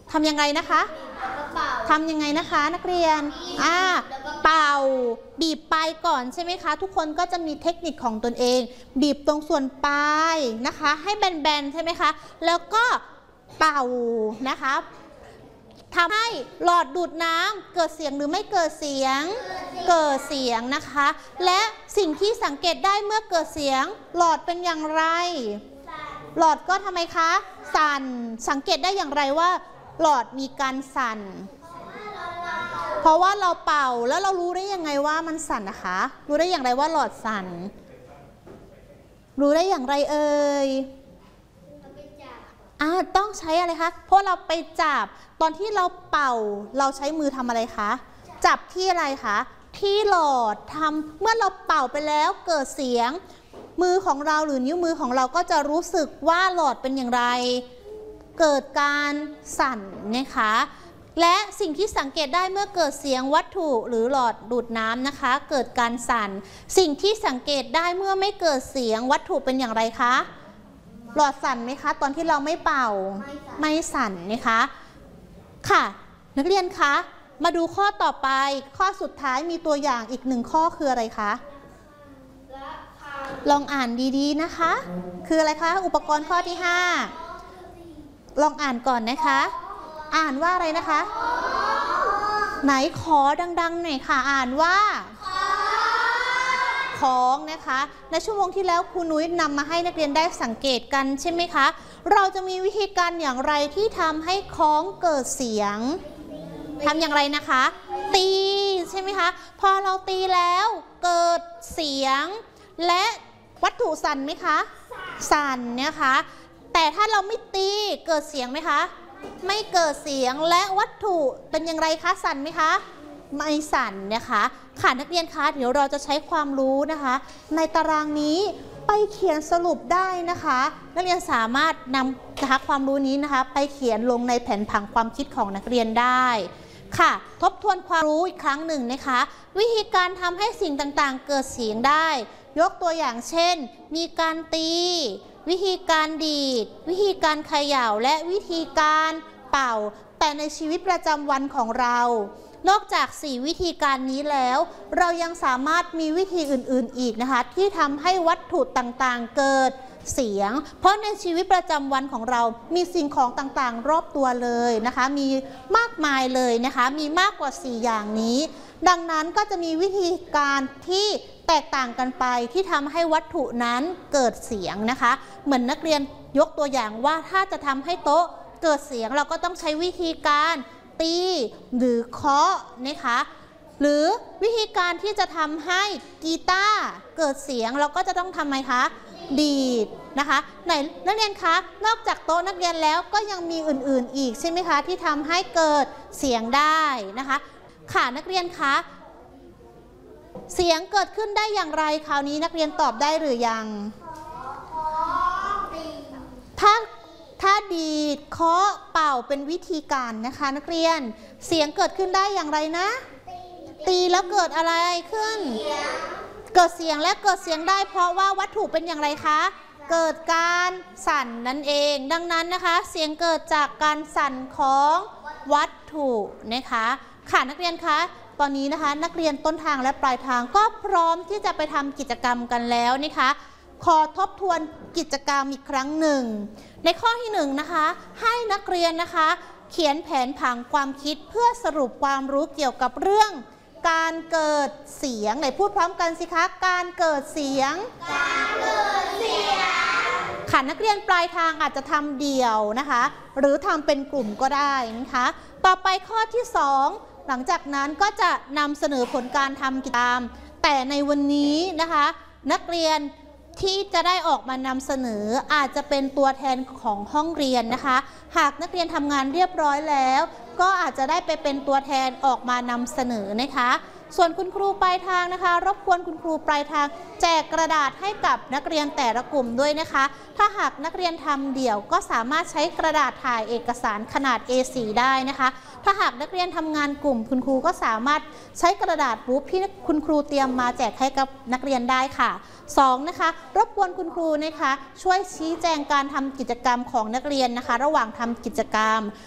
ทำยังไงนะคะทำยังไงนะคะนักเรียนเป่าบีบปลายก่อนใช่ไหมคะทุกคนก็จะมีเทคนิคของตนเองบีบตรงส่วนปลายนะคะให้แบนๆใช่ไหมคะแล้วก็เป่านะคะทำให้หลอดดูดน้ำเกิดเสียงหรือไม่เกิดเสียงเกิดเสียงนะคะและสิ่งที่สังเกตได้เมื่อเกิดเสียงหลอดเป็นอย่างไรหลอดก็ทำไมคะสั่นสังเกตได้อย่างไรว่าหลอดมีการสั่นเพราะว่าเราเป่าแล้วเรารู้ได้ยังไงว่ามันสั่นนะคะรู้ได้อย่างไรว่าหลอดสั่นรู้ได้อย่างไรเอ่ยต้องใช้อะไรคะเพราะเราไปจับตอนที่เราเป่าเราใช้มือทำอะไรคะจับที่อะไรคะที่หลอดเมื่อเราเป่าไปแล้วเกิดเสียงมือของเราหรือนิ้วมือของเราก็จะรู้สึกว่าหลอดเป็นอย่างไรเกิดการสั่นนะคะและสิ่งที่สังเกตได้เมื่อเกิดเสียงวัตถุหรือหลอดดูดน้ำนะคะเกิดการสั่นสิ่งที่สังเกตได้เมื่อไม่เกิดเสียงวัตถุเป็นอย่างไรคะหลอดสั่นไหมคะตอนที่เราไม่เป่าไม่สั่นนะคะค่ะนักเรียนคะมาดูข้อต่อไปข้อสุดท้ายมีตัวอย่างอีกหนึ่งข้อคืออะไรคะลองอ่านดีๆนะคะคืออะไรคะอุปกรณ์ข้อที่5ลองอ่านก่อนนะคะอ่านว่าอะไรนะคะไหนขอดังๆหน่อยค่ะอ่านว่าของนะคะในชั่วโมงที่แล้วครูนุ้ยนำมาให้นักเรียนได้สังเกตกันใช่ไหมคะเราจะมีวิธีการอย่างไรที่ทำให้ของเกิดเสียงทำอย่างไรนะคะตีใช่ไหมคะพอเราตีแล้วเกิดเสียงและวัตถุสั่นไหมคะสั่นนะคะแต่ถ้าเราไม่ตีเกิดเสียงไหมคะไม่เกิดเสียงและวัตถุเป็นอย่างไรคะสั่นไหมคะไม่สั่นนะคะค่ะนักเรียนคะเดี๋ยวเราจะใช้ความรู้นะคะในตารางนี้ไปเขียนสรุปได้นะคะนักเรียนสามารถนำนะคะความรู้นี้นะคะไปเขียนลงในแผนผังความคิดของนักเรียนได้ค่ะทบทวนความรู้อีกครั้งหนึ่งนะคะวิธีการทำให้สิ่งต่างๆเกิดเสียงได้ยกตัวอย่างเช่นมีการตีวิธีการดีดวิธีการเขย่าและวิธีการเป่าแต่ในชีวิตประจำวันของเรานอกจาก4วิธีการนี้แล้วเรายังสามารถมีวิธีอื่นๆอีกนะคะที่ทำให้วัตถุต่างๆเกิดเสียงเพราะในชีวิตประจำวันของเรามีสิ่งของต่างๆรอบตัวเลยนะคะมีมากมายเลยนะคะมีมากกว่า4อย่างนี้ดังนั้นก็จะมีวิธีการที่แตกต่างกันไปที่ทำให้วัตถุนั้นเกิดเสียงนะคะเหมือนนักเรียนยกตัวอย่างว่าถ้าจะทำให้โต๊ะเกิดเสียงเราก็ต้องใช้วิธีการตีหรือเคาะนะคะหรือวิธีการที่จะทำให้กีตาร์เกิดเสียงเราก็จะต้องทำไงคะดีดนะคะไหนนักเรียนคะนอกจากโต๊ะนักเรียนแล้วก็ยังมีอื่นๆอีกใช่ไหมคะที่ทำให้เกิดเสียงได้นะคะค่ะนักเรียนคะเสียงเกิดขึ้นได้อย่างไรคราวนี้นักเรียนตอบได้หรือยังถ้าดีดเคาะเป่าเป็นวิธีการนะคะนักเรียนเสียงเกิดขึ้นได้อย่างไรนะตีแล้วเกิดอะไรขึ้นเกิดเสียงและเกิดเสียงได้เพราะว่าวัตถุเป็นอย่างไรคะเกิดการสั่นนั่นเองดังนั้นนะคะเสียงเกิดจากการสั่นของวัตถุนะคะค่ะนักเรียนคะตอนนี้นะคะนักเรียนต้นทางและปลายทางก็พร้อมที่จะไปทำกิจกรรมกันแล้วนะคะขอทบทวนกิจกรรมอีกครั้งหนึ่งในข้อที่1นะคะให้นักเรียนนะคะเขียนแผนผังความคิดเพื่อสรุปความรู้เกี่ยวกับเรื่องการเกิดเสียงไหนพูดพร้อมกันสิคะการเกิดเสียงค่ะนักเรียนปลายทางอาจจะทำเดี่ยวนะคะหรือทำเป็นกลุ่มก็ได้นะคะต่อไปข้อที่2หลังจากนั้นก็จะนำเสนอผลการทำกิจกรรมแต่ในวันนี้นะคะนักเรียนที่จะได้ออกมานำเสนออาจจะเป็นตัวแทนของห้องเรียนนะคะหากนักเรียนทำงานเรียบร้อยแล้วก็อาจจะได้ไปเป็นตัวแทนออกมานำเสนอนะคะส่วนคุณครูปลายทางนะคะรบกวนคุณครูปลายทางแจกกระดาษให้กับนักเรียนแต่ละกลุ่มด้วยนะคะถ้าหากนักเรียนทำเดี่ยวก็สามารถใช้กระดาษถ่ายเอกสารขนาด A4 ได้นะคะถ้าหากนักเรียนทำงานกลุ่มคุณครูก็สามารถใช้กระดาษรูปที่คุณครูเตรียมมาแจกให้กับนักเรียนได้ค่ะ2นะคะรบกวนคุณครูนะคะช่วยชี้แจงการทำกิจกรรมของนักเรียนนะคะระหว่างทำกิจกรรม